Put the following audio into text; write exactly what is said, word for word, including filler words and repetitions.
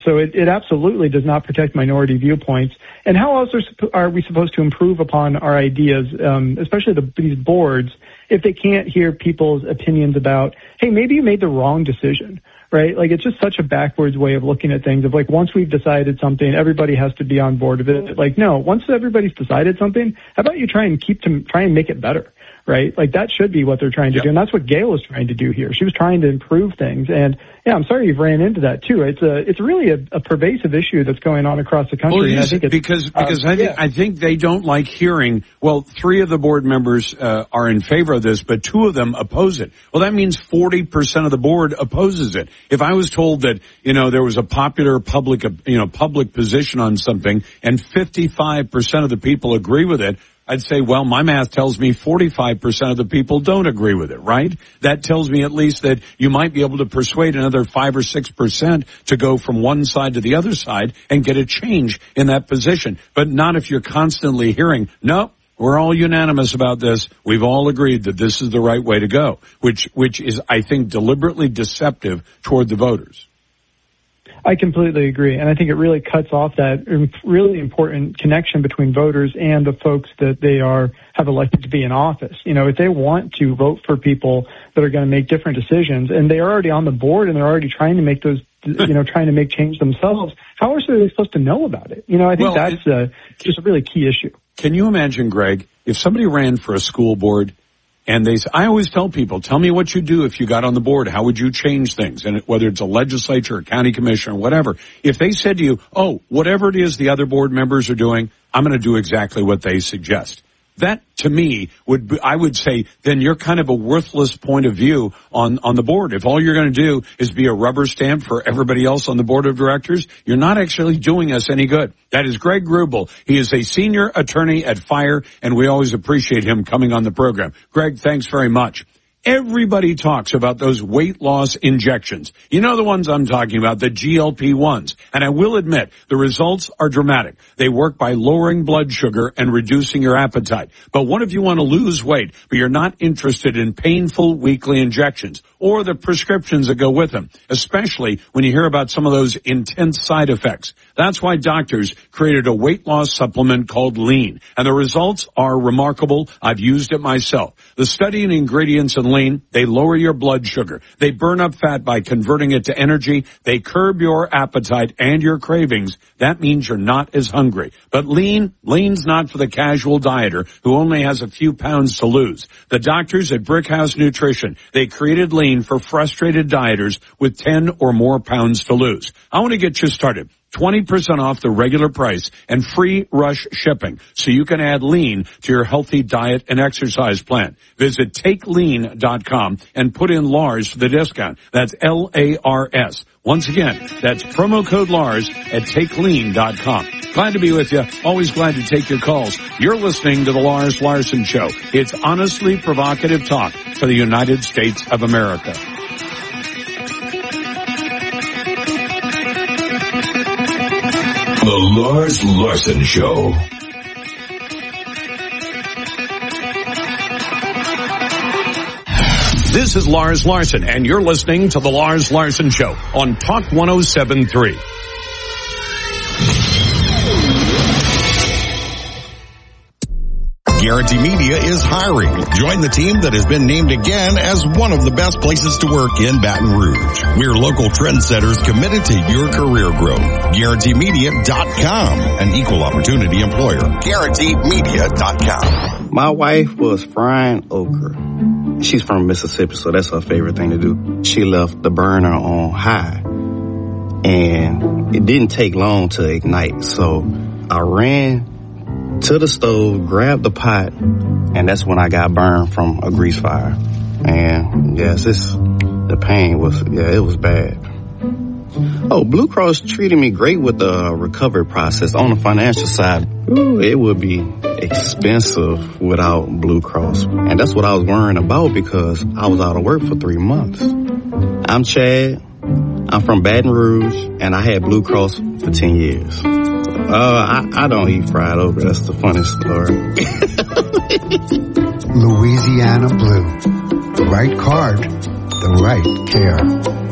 So it, it absolutely does not protect minority viewpoints. And how else are, are we supposed to improve upon our ideas, um, especially the, these boards, if they can't hear people's opinions about, hey, maybe you made the wrong decision, right? Like, it's just such a backwards way of looking at things of, like, once we've decided something, everybody has to be on board of it. Like, no, once everybody's decided something, how about you try and keep to try and make it better? Right? Like, that should be what they're trying to yep. do. And that's what Gail was trying to do here. She was trying to improve things. And yeah, I'm sorry you've ran into that too. It's a, it's really a, a pervasive issue that's going on across the country. Well, and I think it's, because, because um, I think, yeah. I think they don't like hearing, well, three of the board members, uh, are in favor of this, but two of them oppose it. Well, that means forty percent of the board opposes it. If I was told that, you know, there was a popular public, you know, public position on something and fifty-five percent of the people agree with it, I'd say, well, my math tells me forty-five percent of the people don't agree with it, right? That tells me at least that you might be able to persuade another five or six percent to go from one side to the other side and get a change in that position. But not if you're constantly hearing, no, we're all unanimous about this. We've all agreed that this is the right way to go, which, which is, I think, deliberately deceptive toward the voters. I completely agree, and I think it really cuts off that really important connection between voters and the folks that they are have elected to be in office. You know, if they want to vote for people that are going to make different decisions, and they are already on the board and they're already trying to make those, you know, trying to make change themselves, how else are they supposed to know about it? You know, I think well, that's uh, just a really key issue. Can you imagine, Greg, if somebody ran for a school board? And they, I always tell people, tell me what you'd do if you got on the board. How would you change things? And whether it's a legislature, a county commission, or whatever. If they said to you, oh, whatever it is the other board members are doing, I'm going to do exactly what they suggest. That, to me, would be, I would say, then you're kind of a worthless point of view on, on the board. If all you're going to do is be a rubber stamp for everybody else on the board of directors, you're not actually doing us any good. That is Greg Grubel. He is a senior attorney at FIRE, and we always appreciate him coming on the program. Greg, thanks very much. Everybody talks about those weight loss injections. You know the ones I'm talking about, the G L P ones. And I will admit, the results are dramatic. They work by lowering blood sugar and reducing your appetite. But what if you want to lose weight, but you're not interested in painful weekly injections or the prescriptions that go with them, especially when you hear about some of those intense side effects? That's why doctors created a weight loss supplement called Lean. And the results are remarkable. I've used it myself. The study and ingredients in Lean, they lower your blood sugar. They burn up fat by converting it to energy. They curb your appetite and your cravings. That means you're not as hungry. But Lean, Lean's not for the casual dieter who only has a few pounds to lose. The doctors at Brickhouse Nutrition, they created Lean for frustrated dieters with ten or more pounds to lose. I want to get you started. twenty percent off the regular price and free rush shipping so you can add Lean to your healthy diet and exercise plan. Visit take lean dot com and put in Lars for the discount. That's L A R S. Once again, that's promo code Lars at take lean dot com. Glad to be with you. Always glad to take your calls. You're listening to the Lars Larson Show. It's honestly provocative talk for the United States of America. The Lars Larson Show. This is Lars Larson, and you're listening to the Lars Larson Show on Talk one oh seven point three. Guarantee Media is hiring. Join the team that has been named again as one of the best places to work in Baton Rouge. We're local trendsetters committed to your career growth. Guarantee Media dot com, an equal opportunity employer. Guarantee Media dot com. My wife was frying okra. She's from Mississippi, so that's her favorite thing to do. She left the burner on high, and it didn't take long to ignite. So I ran to the stove, grabbed the pot, and that's when I got burned from a grease fire. And yes, it's, the pain was, yeah, it was bad. Oh, Blue Cross treated me great with the recovery process. On the financial side, ooh, it would be expensive without Blue Cross. And that's what I was worrying about because I was out of work for three months. I'm Chad. I'm from Baton Rouge, and I had Blue Cross for ten years. Uh, I, I don't eat fried okra. That's the funny story. Louisiana Blue. The right card, the right care.